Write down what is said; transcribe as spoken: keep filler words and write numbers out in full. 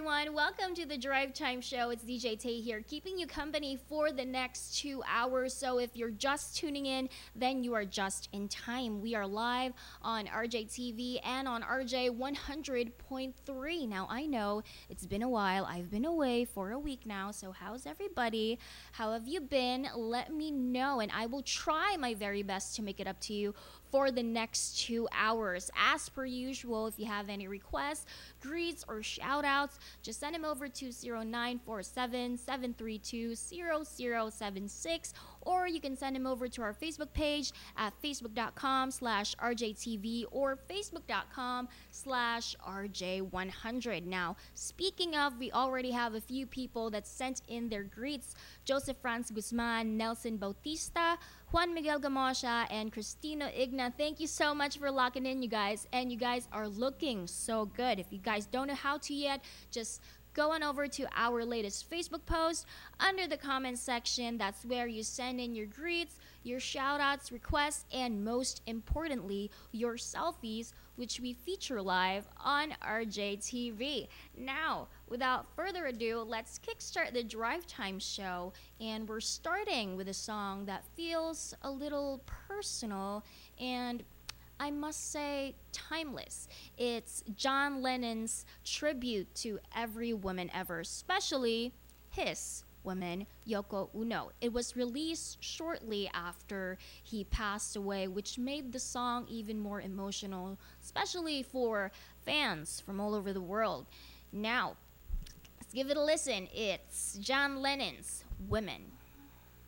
everyone. Welcome to the Drive Time Show. It's D J Tay here, keeping you company for the next two hours. So if you're just tuning in, then you are just in time. We are live on R J T V and on R J one hundred point three. Now, I know it's been a while. I've been away for a week now. So how's everybody? How have you been? Let me know, and I will try my very best to make it up to you for the next two hours. As per usual, if you have any requests, greets, or shout outs, just send them over to zero nine four seven, seven three two, zero zero seven six, or you can send them over to our Facebook page at facebook.com slash RJTV or facebook.com slash RJ100. Now, speaking of, we already have a few people that sent in their greets. Joseph Franz Guzman, Nelson Bautista, Juan Miguel Gamosha, and Cristina Igna. Thank you so much for locking in, you guys. And you guys are looking so good. If you guys don't know how to yet, just go on over to our latest Facebook post. Under the comments section, that's where you send in your greets, your shout outs, requests, and most importantly, your selfies, which we feature live on R J T V. Now, without further ado, let's kickstart the Drive Time Show. And we're starting with a song that feels a little personal and, I must say, timeless. It's John Lennon's tribute to every woman ever, especially his woman, Yoko Ono. It was released shortly after he passed away, which made the song even more emotional, especially for fans from all over the world. Now, let's give it a listen. It's John Lennon's Women.